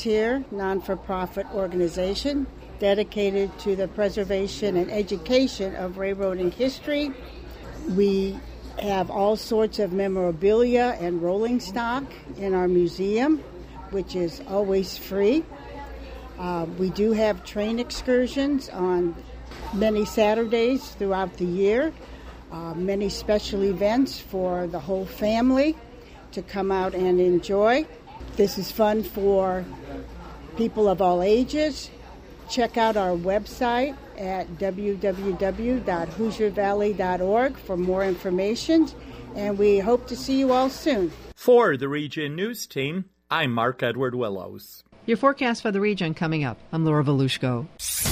volunteer, non-for-profit organization dedicated to the preservation and education of railroading history. We have all sorts of memorabilia and rolling stock in our museum, which is always free. We do have train excursions on many Saturdays throughout the year, many special events for the whole family to come out and enjoy. This is fun for people of all ages. Check out our website at www.hoosiervalley.org for more information, and we hope to see you all soon. For the Region News Team, I'm Mark Edward Willows. Your forecast for the region coming up. I'm Laura Volushko.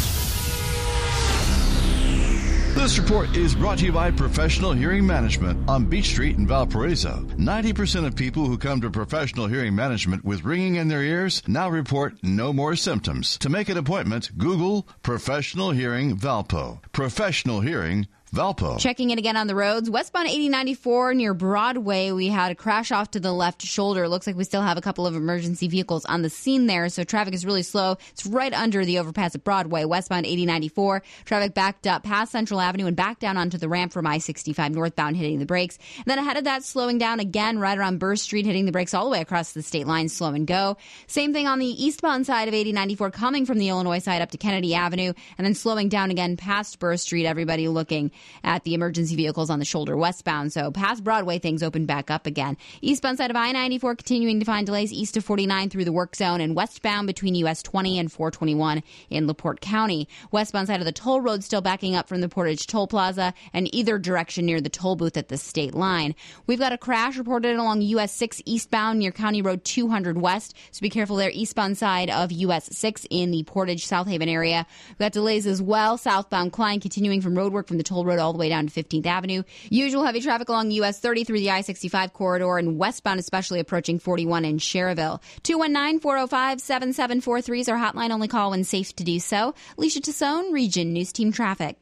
This report is brought to you by Professional Hearing Management on Beach Street in Valparaiso. 90% of people who come to Professional Hearing Management with ringing in their ears now report no more symptoms. To make an appointment, Google Professional Hearing Valpo. Professional Hearing Valpo. Checking it again on the roads. Westbound 8094 near Broadway, we had a crash off to the left shoulder. Looks like we still have a couple of emergency vehicles on the scene there, so traffic is really slow. It's right under the overpass at Broadway, westbound 8094. Traffic backed up past Central Avenue and back down onto the ramp from I-65 northbound, hitting the brakes. And then ahead of that, slowing down again right around Burr Street, hitting the brakes all the way across the state line, slow and go. Same thing on the eastbound side of 8094, coming from the Illinois side up to Kennedy Avenue, and then slowing down again past Burr Street. Everybody looking at the emergency vehicles on the shoulder westbound. So past Broadway, things open back up again. Eastbound side of I-94 continuing to find delays east of 49 through the work zone, and westbound between US 20 and 421 in LaPorte County. Westbound side of the toll road still backing up from the Portage Toll Plaza and either direction near the toll booth at the state line. We've got a crash reported along US 6 eastbound near County Road 200 West, so be careful there eastbound side of US 6 in the Portage South Haven area. We've got delays as well southbound Klein continuing from roadwork from the toll road all the way down to 15th Avenue. Usual heavy traffic along US 30 through the I-65 corridor, and westbound especially approaching 41 in Cherville. 219-405-7743 is our hotline. Only call when safe to do so. Alicia Tassone, Region News Team Traffic.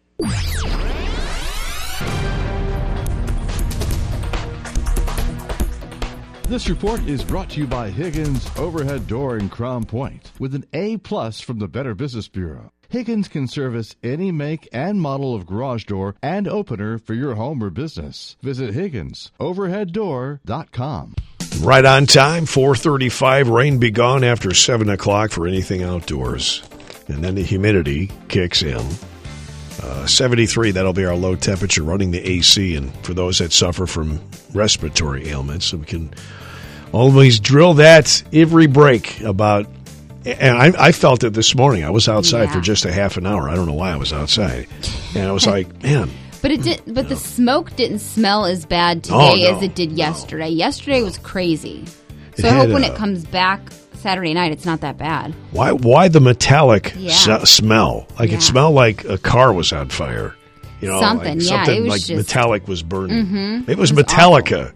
This report is brought to you by Higgins Overhead Door in Crown Point with an A+ from the Better Business Bureau. Higgins can service any make and model of garage door and opener for your home or business. Visit HigginsOverheadDoor.com. Right on time, 4:35. Rain be gone after 7 o'clock for anything outdoors. And then the humidity kicks in. 73, that'll be our low temperature, running the AC. And for those that suffer from respiratory ailments, we can always drill that every break about. And I felt it this morning. I was outside for just a half an hour. I don't know why I was outside. And I was like, man. But it did. But the smoke didn't smell as bad today as it did yesterday. Yesterday was crazy. So I hope when it comes back Saturday night, it's not that bad. Why the metallic smell? Like it smelled like a car was on fire. You know, something. Like something it was like just, metallic was burning. Mm-hmm. It was Metallica.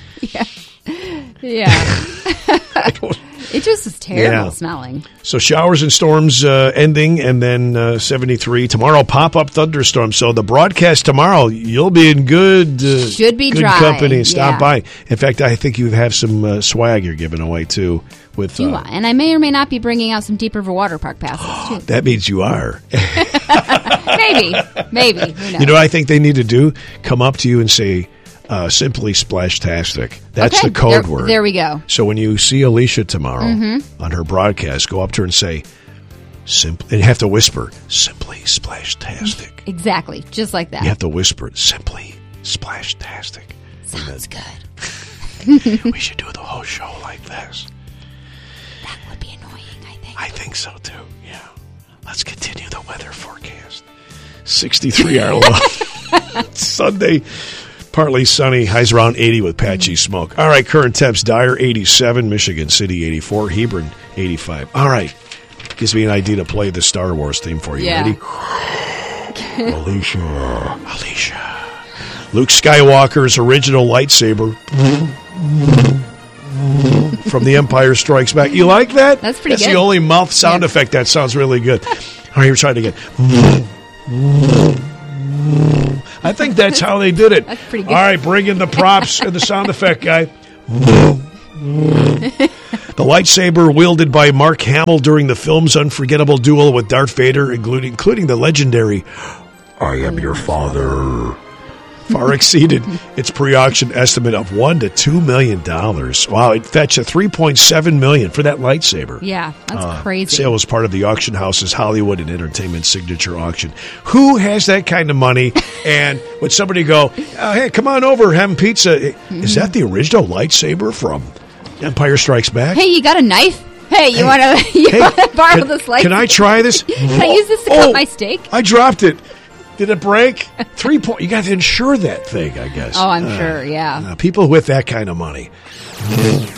Yeah. It just was terrible smelling. So showers and storms ending, and then 73. Tomorrow, pop-up thunderstorms. So the broadcast tomorrow, you'll be in good should be good dry. company. Stop by. In fact, I think you have some swag you're giving away, too. With and I may or may not be bringing out some Deep River Water Park passes, too. That means you are. Maybe. Who knows? You know what I think they need to do? Come up to you and say, simply Splashtastic. That's the code word. There we go. So when you see Alicia tomorrow on her broadcast, go up to her and say, and you have to whisper, simply Splashtastic. Exactly. Just like that. You have to whisper, simply Splashtastic. Sounds good. We should do the whole show like this. That would be annoying, I think. I think so, too. Yeah. Let's continue the weather forecast. 63 our low. Sunday, partly sunny, highs around 80 with patchy smoke. All right, current temps, Dyer 87, Michigan City 84, Hebron 85. All right, gives me an idea to play the Star Wars theme for you. Ready? Alicia. Luke Skywalker's original lightsaber from The Empire Strikes Back. You like that? That's pretty good. That's the only mouth sound effect that sounds really good. All right, we're trying to get... I think that's how they did it. That's pretty good. All right, bring in the props and the sound effect guy. The lightsaber wielded by Mark Hamill during the film's unforgettable duel with Darth Vader, including the legendary "I am your father," far exceeded its pre-auction estimate of $1 to $2 million. Wow, it fetched a $3.7 million for that lightsaber. Yeah, that's crazy. Sale was part of the auction house's Hollywood and Entertainment signature auction. Who has that kind of money? And would somebody go, hey, come on over, have pizza? Is that the original lightsaber from Empire Strikes Back? Hey, you got a knife? Hey, you want to borrow this lightsaber? Can I try this? Can I use this to cut my steak? I dropped it. Did it break? 3 points. You got to insure that thing, I guess. Oh, I'm sure, yeah. People with that kind of money.